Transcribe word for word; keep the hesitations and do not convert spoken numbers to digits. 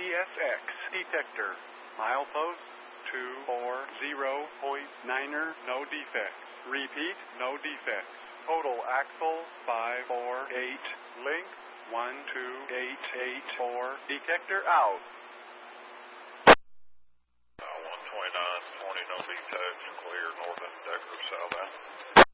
S X detector. Milepost two four zero point niner, no defects. Repeat, no defects. Total axle five four eight. Length one two eight eight four. Detector out. Uh, one twenty-nine twenty, no defects. Clear northern Decker southbound.